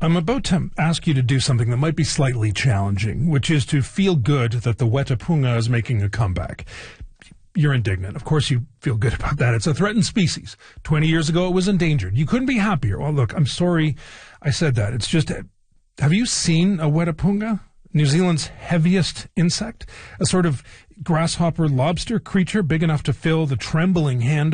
I'm about to ask you to do something that might be slightly challenging, which is to feel good that the weta punga is making a comeback. You're indignant. Of course you feel good about that. It's a threatened species. 20 years ago, it was endangered. You couldn't be happier. Well, look, I'm sorry I said that. It's just, have you seen a weta punga? New Zealand's heaviest insect? A sort of grasshopper lobster creature big enough to fill the trembling hand